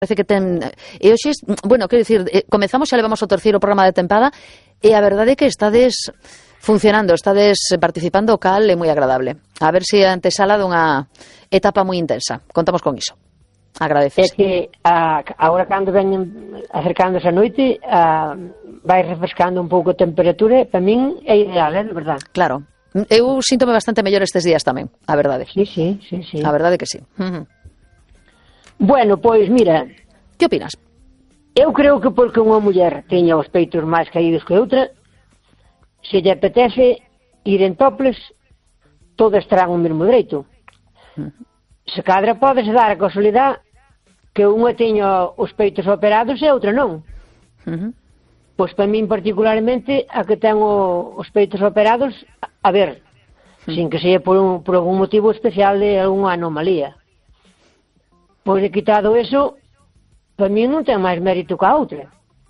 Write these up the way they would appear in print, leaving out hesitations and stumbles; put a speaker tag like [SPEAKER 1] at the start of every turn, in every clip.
[SPEAKER 1] parece que e hoxe, bueno, quero dicir, comezamos, xa levamos o terceiro programa de tempada e a verdade é que estades funcionando, estades participando, o cal é moi agradable. A ver se a antesala dunha etapa moi intensa. Contamos con iso. Agradeces.
[SPEAKER 2] É que agora cando veñen acercándose a noite vai refrescando un pouco a temperatura, para min é ideal, de verdade.
[SPEAKER 1] Claro. Eu síntome bastante mellor estes días tamén, a verdade.
[SPEAKER 2] Sí.
[SPEAKER 1] A verdade que sí.
[SPEAKER 2] Bueno, pois mira,
[SPEAKER 1] que opinas?
[SPEAKER 2] Eu creo que porque unha muller teña os peitos máis caídos que outra, se lle apetece ir en toples, todas terán o mesmo dereito. Se cadra podese dar a casualidade que unha teña os peitos operados e outra non. Pois para min particularmente a que ten os peitos operados, a ver, sin que seja por algún motivo especial de algunha anomalía. Pois de quitado eso, para mí non ten máis mérito que a outra.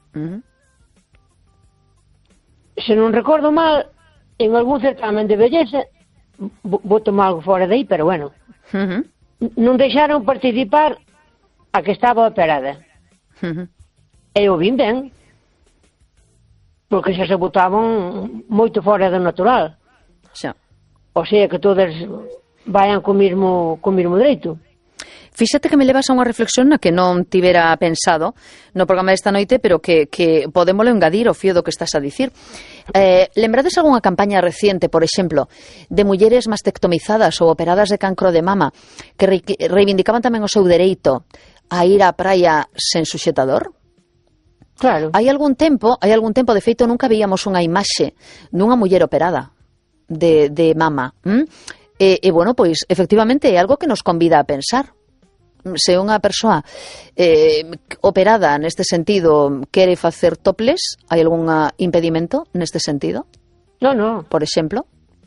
[SPEAKER 2] Se non recordo mal, en algún certamen de belleza, vou tomar algo fora de aí, pero bueno, non deixaron participar a que estaba operada. E eu vim ben, porque xa se botaban moito fora do natural. O sea que todas vayan co mismo dereito.
[SPEAKER 1] Fíxate que me levas a unha reflexión na que non tivera pensado no programa desta noite, pero que podémolo engadir ao fío do que estás a dicir. Lembrades algunha campaña reciente, por exemplo, de mulleres mastectomizadas ou operadas de cancro de mama que reivindicaban tamén o seu dereito a ir á praia sen suxetador?
[SPEAKER 2] Claro.
[SPEAKER 1] Hai algún tempo, de feito, nunca veíamos unha imaxe dunha muller operada de mama. E, bueno, pois, efectivamente, é algo que nos convida a pensar. Se unha persoa operada neste sentido quere facer toples, hai algún impedimento neste sentido?
[SPEAKER 2] Non.
[SPEAKER 1] Por exemplo?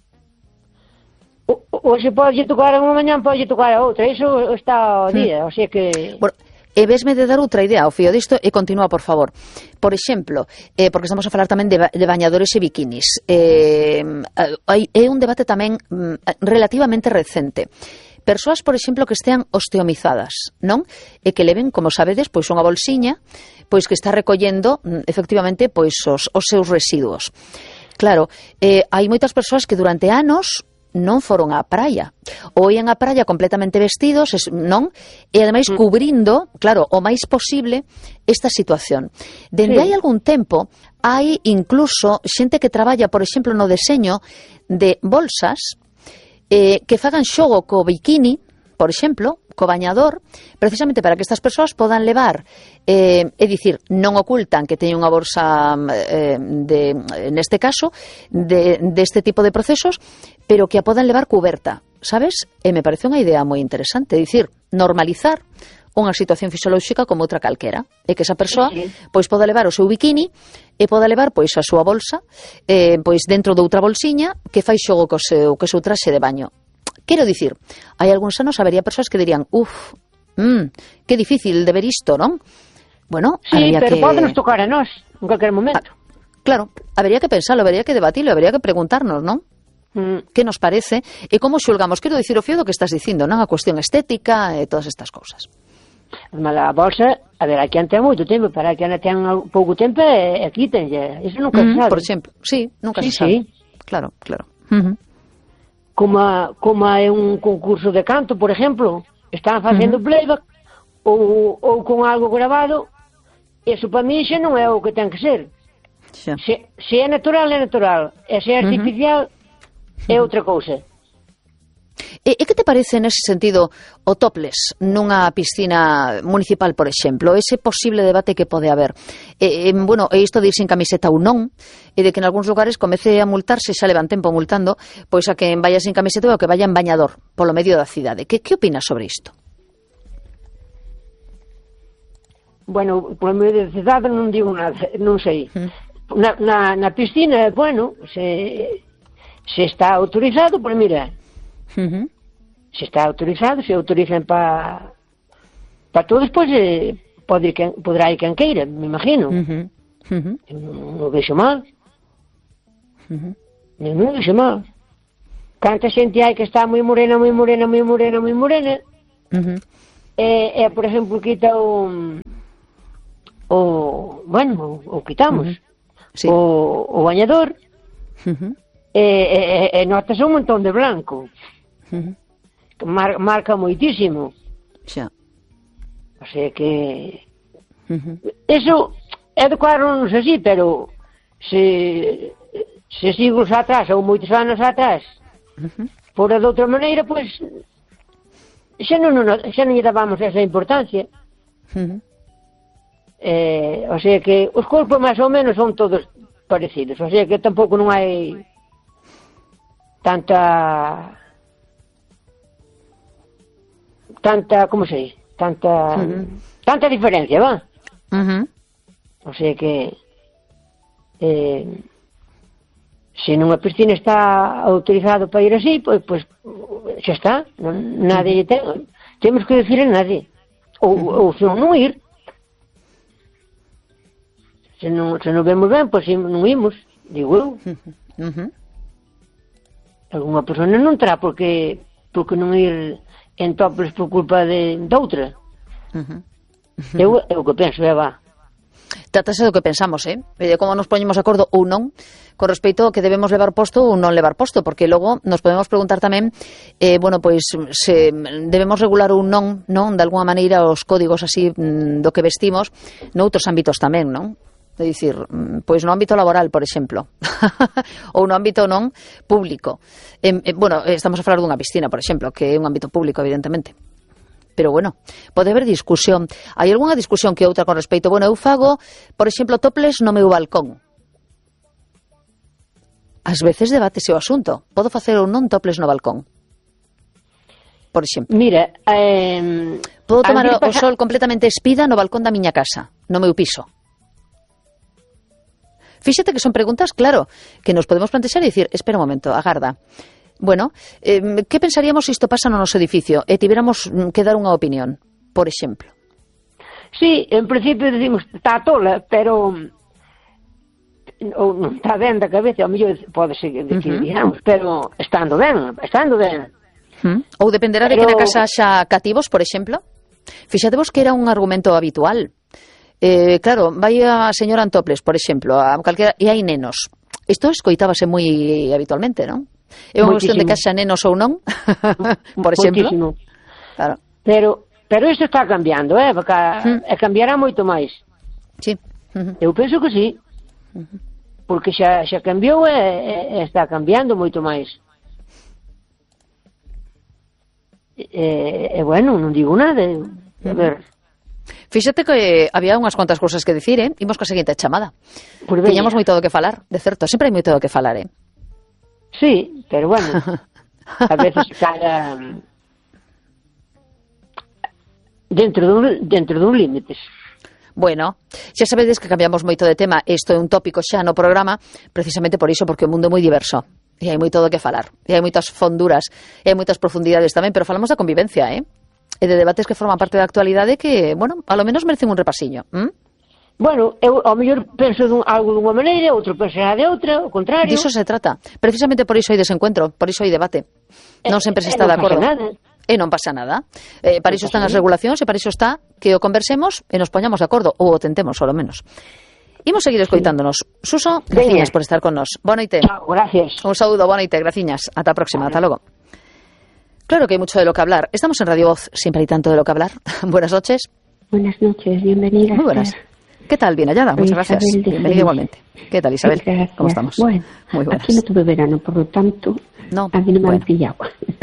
[SPEAKER 2] Hoxe pode tocar unha mañá, pode tocar a outra. Iso está ao día, o sea que...
[SPEAKER 1] Bueno, e vesme de dar outra idea ao fío disto e continúa, por favor. Por exemplo, porque estamos a falar tamén de bañadores e bikinis. É un debate tamén relativamente recente. Persoas, por exemplo, que estean osteomizadas, non? E que leven, como sabedes, pois unha bolsiña, pois que está recollendo, efectivamente, pois os seus residuos. Claro, hai moitas persoas que durante anos non foron á praia, ou ian á praia completamente vestidos, non? E ademais cubrindo, claro, o máis posible esta situación. Dende hai algún tempo, hai incluso xente que traballa, por exemplo, no deseño de bolsas que fagan xogo co bikini, por exemplo, co bañador, precisamente para que estas persoas podan levar, é dicir, non ocultan que teñen unha bolsa neste caso, deste tipo de procesos, pero que a podan levar cuberta, sabes? E me parece unha idea moi interesante, é dicir, normalizar unha situación fisiolóxica como outra calquera, e que esa persoa pois poda levar o seu bikini e poda levar pois a súa bolsa pois dentro doutra bolsiña que fai xogo co seu traxe de baño. Quero dicir, hai algúns anos habería persoas que dirían, que difícil de ver isto, non? Bueno,
[SPEAKER 2] sí, pero podenos tocar a nós en calquer momento.
[SPEAKER 1] Claro, habería que pensarlo, habería que debatirlo, habería que preguntarnos, non? Que nos parece e como xulgamos, quero dicir o fío do que estás dicindo, non? A cuestión estética e todas estas cousas.
[SPEAKER 2] Mas a bolsa, a ver, aquí ten moito tempo, para que anda ten pouco tempo e quítenlle, iso nunca se sabe.
[SPEAKER 1] Por exemplo, sí, nunca se sabe. Claro.
[SPEAKER 2] Como é un concurso de canto, por exemplo, están facendo playback ou con algo grabado, eso para mí xa non é o que ten que ser. Se é natural, é natural, e se é artificial, é outra cousa.
[SPEAKER 1] E que te parece nese sentido o topless nunha piscina municipal, por exemplo? Ese posible debate que pode haber. Bueno, e isto de ir sin camiseta ou non, e de que en algúns lugares comece a multarse, xa levan tempo multando, pois a que vaya sin camiseta ou que vaya en bañador polo medio da cidade. Que opinas sobre isto?
[SPEAKER 2] Bueno, polo medio da cidade non digo nada, non sei. Na piscina, bueno, se está autorizado, pois mira... Se está autorizado, se autorizan para todos, pois podrá ir quen queira, me imagino. Non vexo mal. Non vexo mal. Canta xente hai que está moi morena. por exemplo, quita o quitamos
[SPEAKER 1] Sí.
[SPEAKER 2] o bañador, notas un montón de blanco, que marca moitísimo.
[SPEAKER 1] Xa.
[SPEAKER 2] O sea que eso é de cuadro, non sei si, pero se siglos atrás ou moitos anos atrás fora de outra maneira, pois xa non lle dábamos esa importancia. O sea que os corpos máis ou menos son todos parecidos, o sea que tampouco non hai tanta como se dice, tanta diferencia, va? O sea que se nunha piscina está autorizado para ir así, pois xa está, nadie temos que decir a nadie, ou se non ir. Se non vemos ben, pois non imos, digo eu. Alguna persona non terá porque non ir en toples por culpa de outra. É o que penso, va.
[SPEAKER 1] Trátase do que pensamos, de como nos poñemos de acordo ou non con respecto ao que debemos levar posto ou non levar posto, porque logo nos podemos preguntar tamén pois se debemos regular ou non, de alguma maneira os códigos así do que vestimos noutros ámbitos tamén, non? É dicir, pois no ámbito laboral, por exemplo, ou no ámbito non público. Estamos a falar dunha piscina, por exemplo, que é un ámbito público, evidentemente. Pero bueno, pode haber discusión. Hai algunha discusión que outra con respecto, eu fago, por exemplo, toples no meu balcón. Ás veces debatese o asunto. Podo facer ou non toples no balcón? Por exemplo.
[SPEAKER 2] Mira,
[SPEAKER 1] podo tomar o sol completamente espida no balcón da miña casa, no meu piso. Fíxate que son preguntas, claro, que nos podemos plantexar e dicir, espera un momento, agarda. Bueno, que pensaríamos se isto pasa no noso edificio e tivéramos que dar unha opinión, por exemplo?
[SPEAKER 2] Sí, en principio decimos, está tola, pero ou non está ben da cabeza, ao mellor pode ser de que digamos, pero estando ben.
[SPEAKER 1] Ou dependerá de que na casa xa cativos, por exemplo? Fíxatevos que era un argumento habitual. Claro, vai a señora Antoples, por exemplo, a calquera, e hai nenos. Isto escoitábase moi habitualmente, non? É unha cuestión de que haxa nenos ou non, por exemplo.
[SPEAKER 2] Moitísimo.
[SPEAKER 1] Claro.
[SPEAKER 2] Pero isto está cambiando, porque cambiará moito máis.
[SPEAKER 1] Sí.
[SPEAKER 2] Eu penso que sí. Porque xa cambiou e está cambiando moito máis. Bueno, non digo nada. A ver.
[SPEAKER 1] Fíxate que había unhas cuantas cousas que dicir, imos coa seguinte chamada. Tiñamos moito do que falar, de certo, sempre hai moito do que falar,
[SPEAKER 2] Sí, pero bueno, a veces cada dentro dun límites.
[SPEAKER 1] Bueno, xa sabedes que cambiamos moito de tema, isto é un tópico xa no programa, precisamente por iso, porque o mundo é moi diverso, e hai moito do que falar, e hai moitas fonduras, e hai moitas profundidades tamén, pero falamos da convivencia, e de debates que forman parte da actualidade que, a lo menos merecen un repasillo.
[SPEAKER 2] Bueno, eu ao mellor penso algo dunha maneira, outro pensará de outra, o contrario.
[SPEAKER 1] Diso se trata. Precisamente por iso hai desencuentro, por iso hai debate. Non sempre se está de acordo. E non pasa nada. Para iso están as regulacións e para iso está que o conversemos e nos poñamos de acordo, ou o tentemos, ao menos. Imos seguir escoitándonos. Suso, graciñas por estar con nos. Boa noite.
[SPEAKER 2] Chao, gracias.
[SPEAKER 1] Un saúdo, boa noite, graciñas. Ata a próxima, ata logo. Claro que hay mucho de lo que hablar. Estamos en Radio Voz, siempre hay tanto de lo que hablar. Buenas noches.
[SPEAKER 3] Buenas noches, bienvenida.
[SPEAKER 1] Muy buenas. ¿Qué tal? Bien hallada, muchas gracias. Bienvenida igualmente. ¿Qué tal, Isabel?
[SPEAKER 3] Gracias.
[SPEAKER 1] ¿Cómo estamos?
[SPEAKER 3] Bueno,
[SPEAKER 1] muy buenas.
[SPEAKER 3] Aquí no tuve verano, por lo tanto,
[SPEAKER 1] no,
[SPEAKER 3] a mí no me han pillado.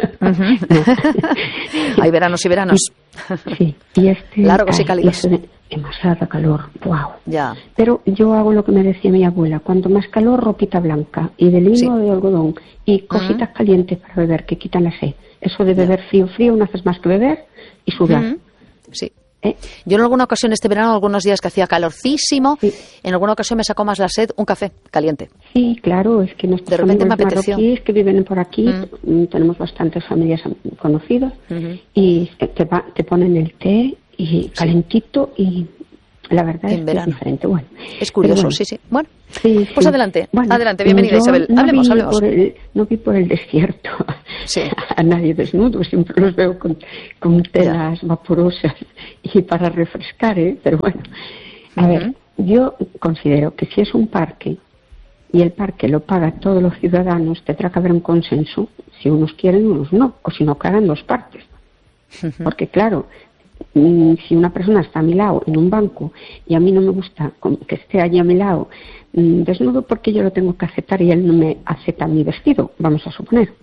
[SPEAKER 1] Hay veranos y veranos.
[SPEAKER 3] Sí, y
[SPEAKER 1] largos y cálidos.
[SPEAKER 3] Demasiada calor, wow.
[SPEAKER 1] Ya.
[SPEAKER 3] Pero yo hago lo que me decía mi abuela, cuanto más calor, ropita blanca, y de lino o de algodón, y cositas calientes para beber, que quitan la sed. Eso de beber frío, no haces más que beber y sudar.
[SPEAKER 1] Sí. Yo en alguna ocasión este verano, algunos días que hacía calorcísimo, en alguna ocasión me sacó más la sed un café caliente.
[SPEAKER 3] Sí, claro, es que nuestros amigos marroquíes que viven por aquí, tenemos bastantes familias conocidas, y te ponen el té y calentito y La verdad
[SPEAKER 1] en verano.
[SPEAKER 3] Es diferente. Bueno,
[SPEAKER 1] es curioso,
[SPEAKER 3] bueno,
[SPEAKER 1] sí. Bueno,
[SPEAKER 3] sí,
[SPEAKER 1] pues
[SPEAKER 3] sí.
[SPEAKER 1] adelante,
[SPEAKER 3] Bueno,
[SPEAKER 1] adelante, bienvenida Isabel.
[SPEAKER 3] No
[SPEAKER 1] Hablemos.
[SPEAKER 3] No vi por el desierto
[SPEAKER 1] Sí.
[SPEAKER 3] a nadie desnudo, siempre los veo con telas vaporosas y para refrescar, pero bueno. A ver, yo considero que si es un parque y el parque lo pagan todos los ciudadanos, tendrá que haber un consenso, si unos quieren, unos no, o si no, que hagan dos partes. Porque claro, si una persona está a mi lado en un banco y a mí no me gusta que esté allí a mi lado desnudo, porque yo lo tengo que aceptar y él no me acepta mi vestido, vamos a suponer.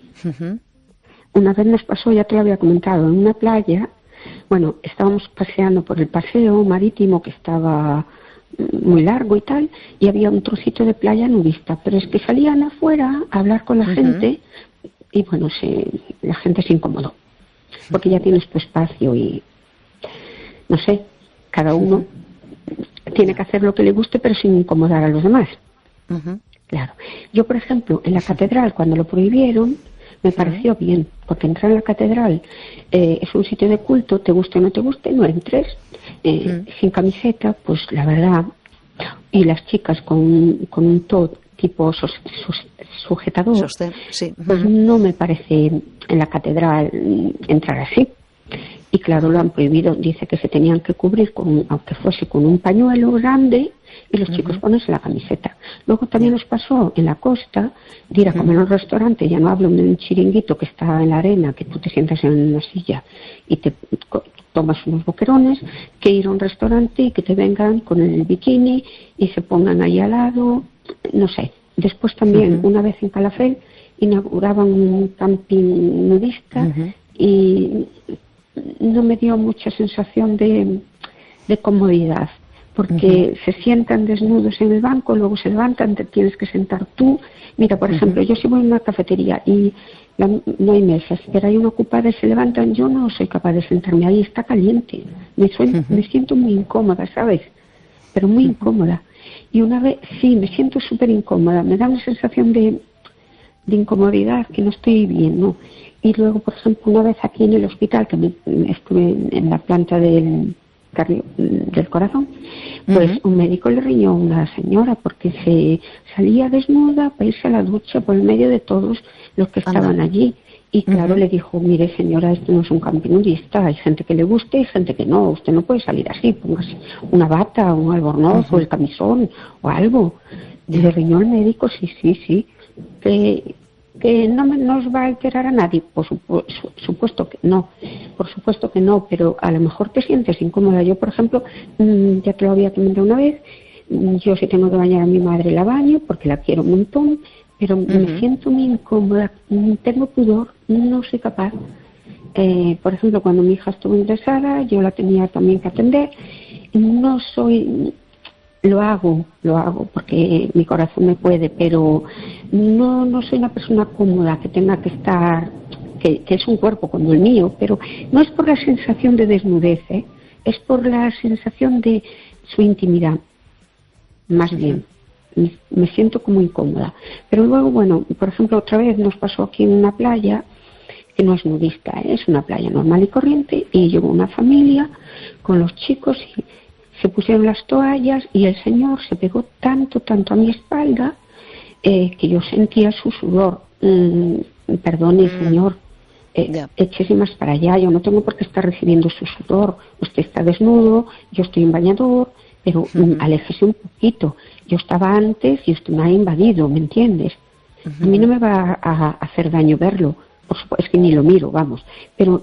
[SPEAKER 3] Una vez nos pasó, ya te lo había comentado, en una playa, bueno, estábamos paseando por el paseo marítimo que estaba muy largo y tal, y había un trocito de playa nudista, pero es que salían afuera a hablar con la gente y bueno, la gente se incomodó, porque ya tienes tu espacio y no sé, cada uno tiene que hacer lo que le guste pero sin incomodar a los demás. Claro, yo por ejemplo en la catedral cuando lo prohibieron me pareció bien, porque entrar en la catedral es un sitio de culto, te guste o no te guste, no entres sin camiseta, pues la verdad, y las chicas con un top tipo sujetador,
[SPEAKER 1] sí.
[SPEAKER 3] pues no me parece en la catedral entrar así. Y claro, lo han prohibido, dice que se tenían que cubrir, aunque fuese con un pañuelo grande, y los chicos ponerse la camiseta. Luego también nos pasó en la costa de ir a comer a un restaurante, ya no hablo de un chiringuito que está en la arena, que tú te sientas en una silla y te tomas unos boquerones, que ir a un restaurante y que te vengan con el bikini y se pongan ahí al lado, no sé. Después también, una vez en Calafell, inauguraban un camping nudista y no me dio mucha sensación de comodidad, porque se sientan desnudos en el banco, luego se levantan, te tienes que sentar tú. Mira, por ejemplo, yo si voy a una cafetería y no hay mesas, pero hay una ocupada y se levantan, yo no soy capaz de sentarme ahí, está caliente, me siento muy incómoda, ¿sabes? Pero muy incómoda. Y una vez, sí, me siento súper incómoda, me da una sensación de incomodidad, que no estoy bien, ¿no? Y luego, por ejemplo, una vez aquí en el hospital, que estuve en la planta del corazón, pues un médico le riñó a una señora porque se salía desnuda para irse a la ducha por el medio de todos los que estaban allí. Y claro, le dijo, mire señora, esto no es un camping nudista, hay gente que le guste y gente que no, usted no puede salir así, póngase una bata, un albornoz o el camisón o algo. Y le riñó el médico, sí, que no nos va a alterar a nadie, por supuesto que no, pero a lo mejor te sientes incómoda. Yo, por ejemplo, ya te lo había comentado una vez, yo si tengo que bañar a mi madre la baño porque la quiero un montón, pero me siento muy incómoda, tengo pudor, no soy capaz. Por ejemplo, cuando mi hija estuvo ingresada, yo la tenía también que atender, no soy... Lo hago porque mi corazón me puede, pero no soy una persona cómoda que tenga que estar, que es un cuerpo como el mío, pero no es por la sensación de desnudez, es por la sensación de su intimidad, más bien. Me siento como incómoda. Pero luego, bueno, por ejemplo, otra vez nos pasó aquí en una playa, que no es nudista, es una playa normal y corriente, y llegó una familia con los chicos y se pusieron las toallas y el señor se pegó tanto a mi espalda que yo sentía su sudor. Perdone, señor, échese más para allá, yo no tengo por qué estar recibiendo su sudor, usted está desnudo, yo estoy en bañador, pero aléjese un poquito, yo estaba antes y usted me ha invadido, ¿me entiendes? A mí no me va a hacer daño verlo, por supuesto, es que ni lo miro, vamos, pero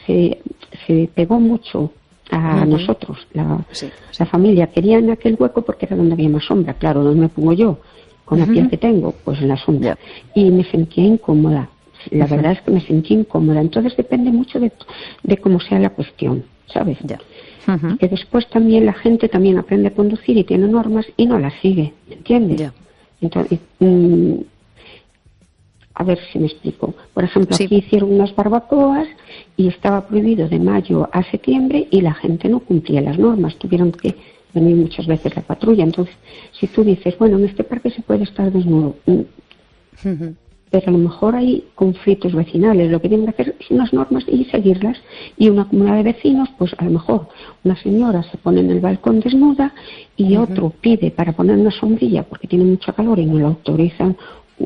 [SPEAKER 3] se pegó mucho a nosotros, la familia quería en aquel hueco porque era donde había más sombra, claro, ¿dónde me pongo yo? Con la piel que tengo, pues en la sombra. Y me sentía incómoda, la verdad es que me sentí incómoda, entonces depende mucho de cómo sea la cuestión, ¿sabes? Que después también la gente también aprende a conducir y tiene normas y no las sigue, ¿entiendes? Entonces, a ver si me explico. Por ejemplo, aquí hicieron unas barbacoas y estaba prohibido de mayo a septiembre y la gente no cumplía las normas. Tuvieron que venir muchas veces la patrulla. Entonces, si tú dices, bueno, en este parque se puede estar desnudo, pero a lo mejor hay conflictos vecinales. Lo que tienen que hacer es unas normas y seguirlas. Y una comunidad de vecinos, pues a lo mejor una señora se pone en el balcón desnuda y otro pide para poner una sombrilla porque tiene mucho calor y no le autorizan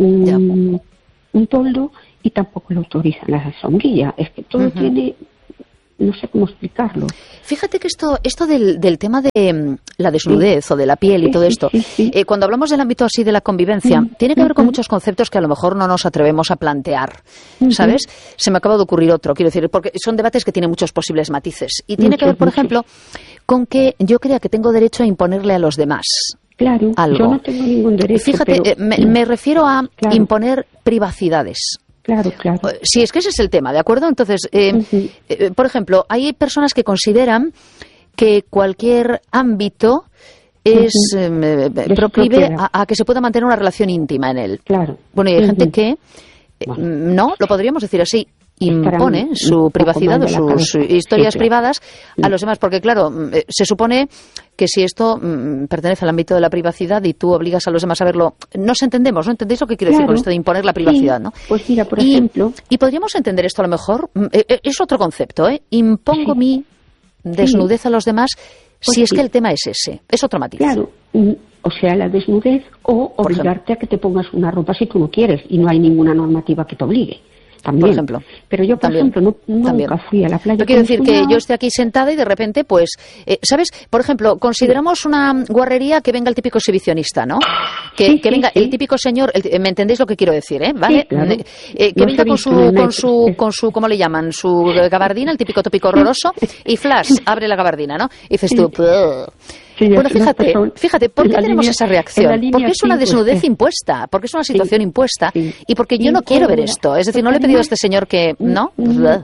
[SPEAKER 3] un toldo y tampoco le autorizan la sombrilla. Es que todo tiene... No sé cómo explicarlo.
[SPEAKER 1] Fíjate que esto del tema de la desnudez o de la piel y todo esto, cuando hablamos del ámbito así de la convivencia, tiene que ver con muchos conceptos que a lo mejor no nos atrevemos a plantear, ¿sabes? Se me acaba de ocurrir otro, quiero decir, porque son debates que tienen muchos posibles matices. Y tiene que ver, por ejemplo, con que yo crea que tengo derecho a imponerle a los demás.
[SPEAKER 3] Claro,
[SPEAKER 1] algo.
[SPEAKER 3] Yo no tengo ningún derecho.
[SPEAKER 1] Fíjate, pero... me refiero a imponer privacidades.
[SPEAKER 3] Claro.
[SPEAKER 1] Sí, es que ese es el tema, ¿de acuerdo? Entonces, por ejemplo, hay personas que consideran que cualquier ámbito es proclive a que se pueda mantener una relación íntima en él.
[SPEAKER 3] Claro.
[SPEAKER 1] Bueno, y hay gente que, no, lo podríamos decir así, impone su privacidad o sus historias privadas a los demás, porque claro, se supone que si esto pertenece al ámbito de la privacidad y tú obligas a los demás a verlo, ¿no entendemos? ¿No entendéis lo que quiero decir con esto de imponer la privacidad? ¿No?
[SPEAKER 3] Pues mira, por ejemplo...
[SPEAKER 1] Y podríamos entender esto a lo mejor, es otro concepto, impongo mi desnudez a los demás si es que el tema es ese, es otro matiz.
[SPEAKER 3] Claro, o sea, la desnudez o obligarte a que te pongas una ropa si tú no quieres y no hay ninguna normativa que te obligue. También.
[SPEAKER 1] Por ejemplo.
[SPEAKER 3] Pero yo, por ejemplo, nunca fui a la playa.
[SPEAKER 1] Yo quiero decir que yo esté aquí sentada y de repente, pues, ¿sabes? Por ejemplo, consideramos una guarrería que venga el típico exhibicionista, ¿no? Que venga el típico señor, ¿me entendéis lo que quiero decir, ¿vale?
[SPEAKER 3] Sí, claro.
[SPEAKER 1] Que venga con su, ¿cómo le llaman? Su gabardina, el típico tópico horroroso, y flash, abre la gabardina, ¿no? Y dices tú, bueno, fíjate, ¿por qué tenemos esa reacción? Porque es una desnudez impuesta, porque es una situación impuesta y porque yo no quiero ver esto. Es decir, no le he pedido a este señor que... ¿No?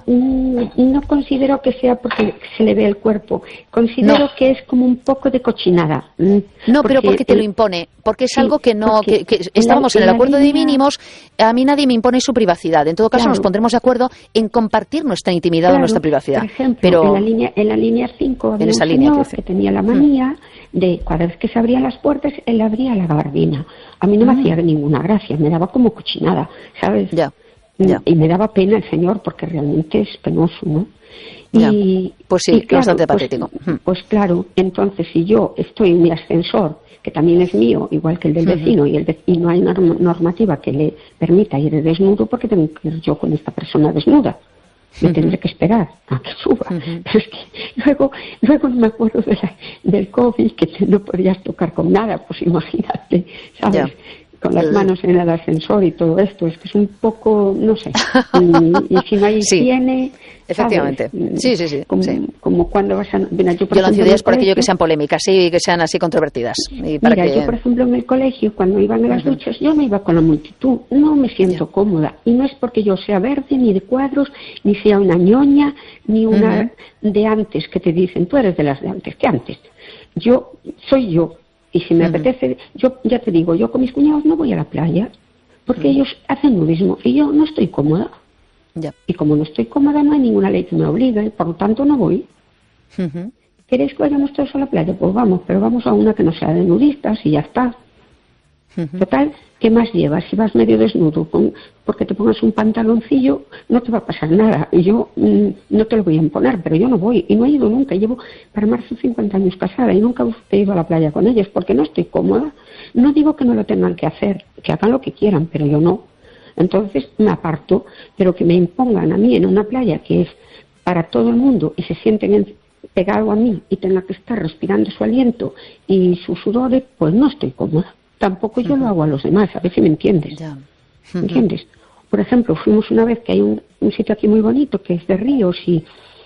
[SPEAKER 3] No considero que sea porque se le ve el cuerpo. Considero que es como un poco de cochinada.
[SPEAKER 1] No, pero porque te lo impone. Porque es algo que no... que estábamos en el acuerdo de mínimos, a mí nadie me impone su privacidad. En todo caso, nos pondremos de acuerdo en compartir nuestra intimidad o nuestra privacidad.
[SPEAKER 3] Por ejemplo,
[SPEAKER 1] pero
[SPEAKER 3] en la línea 5 había un señor que tenía la manía de cada vez que se abrían las puertas, él abría la gabardina. A mí no me hacía ninguna gracia, me daba como cochinada, ¿sabes?
[SPEAKER 1] Ya.
[SPEAKER 3] Y me daba pena el señor porque realmente es penoso, ¿no?
[SPEAKER 1] Pues sí, claro, bastante patético.
[SPEAKER 3] Pues claro, entonces si yo estoy en mi ascensor, que también es mío, igual que el del vecino, y no hay normativa que le permita ir desnudo, porque tengo que ir yo con esta persona desnuda. Me tendré que esperar a que suba. Pero es que luego no me acuerdo del COVID, que no podías tocar con nada, pues imagínate, ¿sabes? Con las manos en el ascensor y todo esto, es que es un poco, no sé, y si no hay higiene...
[SPEAKER 1] Efectivamente,
[SPEAKER 3] ¿sabes?
[SPEAKER 1] sí.
[SPEAKER 3] Como cuando vas a... Mira, yo
[SPEAKER 1] lanzo ideas por aquello que sean polémicas y que sean así controvertidas. Y para
[SPEAKER 3] yo por ejemplo en el colegio, cuando iban a las duchas, yo no iba con la multitud, no me siento cómoda, y no es porque yo sea verde, ni de cuadros, ni sea una ñoña, ni una de antes que te dicen, tú eres de las de antes, que antes. Yo soy yo. Y si me apetece, yo ya te digo, yo con mis cuñados no voy a la playa, porque ellos hacen nudismo y yo no estoy cómoda. Y como no estoy cómoda, no hay ninguna ley que me obligue, por lo tanto no voy. ¿Queréis que vayamos todos a la playa? Pues vamos, pero vamos a una que no sea de nudistas y ya está. Total, ¿qué más llevas? Si vas medio desnudo, porque te pongas un pantaloncillo, no te va a pasar nada. Y yo no te lo voy a imponer, pero yo no voy. Y no he ido nunca. Llevo para marzo 50 años casada y nunca he ido a la playa con ellos porque no estoy cómoda. No digo que no lo tengan que hacer, que hagan lo que quieran, pero yo no. Entonces me aparto, pero que me impongan a mí en una playa que es para todo el mundo y se sienten pegados a mí y tengan que estar respirando su aliento y su sudor, pues no estoy cómoda. Tampoco yo lo hago a los demás, a ver si me entiendes. ¿Me entiendes? Por ejemplo, fuimos una vez que hay un sitio aquí muy bonito que es de ríos y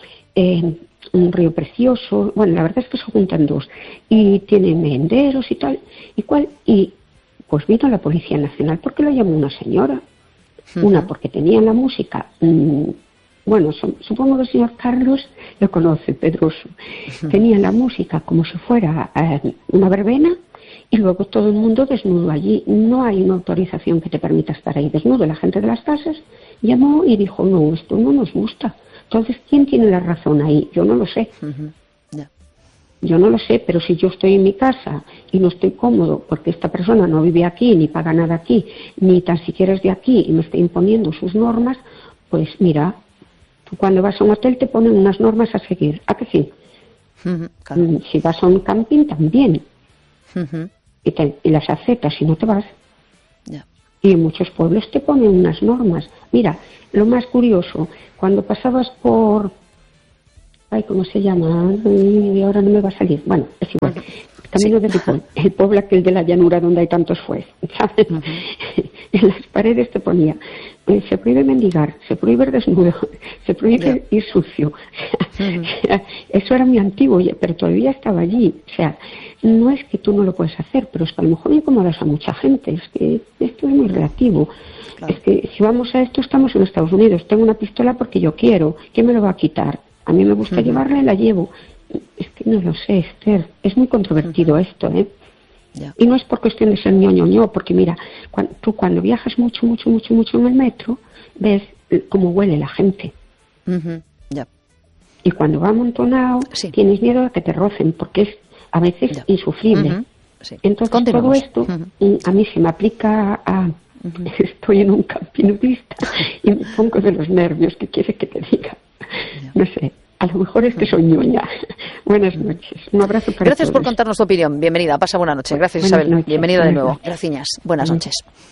[SPEAKER 3] un río precioso. Bueno, la verdad es que se juntan dos y tiene merenderos y tal y cual. Y pues vino la Policía Nacional porque lo llamó una señora. Una porque tenía la música. Bueno, supongo que el señor Carlos lo conoce, Pedroso. Tenía la música como si fuera una verbena. Y luego todo el mundo desnudo allí. No hay una autorización que te permita estar ahí desnudo. La gente de las casas llamó y dijo, no, esto no nos gusta. Entonces, ¿quién tiene la razón ahí? Yo no lo sé. Yo no lo sé, pero si yo estoy en mi casa y no estoy cómodo porque esta persona no vive aquí, ni paga nada aquí, ni tan siquiera es de aquí y me está imponiendo sus normas, pues mira, tú cuando vas a un hotel te ponen unas normas a seguir. ¿A que sí?
[SPEAKER 1] Claro.
[SPEAKER 3] Si vas a un camping también. Y las aceptas y no te vas.
[SPEAKER 1] Ya.
[SPEAKER 3] Y en muchos pueblos te ponen unas normas. Mira, lo más curioso, cuando pasabas por... Ay, ¿cómo se llama? Y ahora no me va a salir. Bueno, es igual. Camino de Ripoll, el pueblo aquel de la llanura donde hay tantos fuez, ¿sabes? En las paredes te ponía, se prohíbe mendigar, se prohíbe ir desnudo, se prohíbe ir sucio. Eso era muy antiguo, pero todavía estaba allí. O sea, no es que tú no lo puedes hacer, pero es que a lo mejor incomodas a mucha gente. Es que esto es muy relativo. Claro. Es que si vamos a esto, estamos en Estados Unidos. Tengo una pistola porque yo quiero. ¿Quién me lo va a quitar? A mí me gusta llevarla y la llevo. Es que no lo sé, Esther. Es muy controvertido esto, ¿eh? Yeah. Y no es por cuestión de ser ñoño, porque mira, tú cuando viajas mucho en el metro, ves cómo huele la gente.
[SPEAKER 1] Yeah.
[SPEAKER 3] Y cuando va amontonado, tienes miedo a que te rocen, porque es a veces insufrible. Entonces todo esto a mí se me aplica a... Estoy en un camping nudista y me pongo de los nervios. ¿Qué quieres que te diga? Yeah. No sé. A lo mejor es que soy ñoña. Buenas noches. Un abrazo para
[SPEAKER 1] Gracias
[SPEAKER 3] todos.
[SPEAKER 1] por contarnos tu opinión. Bienvenida. Pasa buena noche. Gracias,
[SPEAKER 3] Buenas
[SPEAKER 1] Isabel.
[SPEAKER 3] noches.
[SPEAKER 1] Bienvenida de nuevo. Gracias. Buenas noches.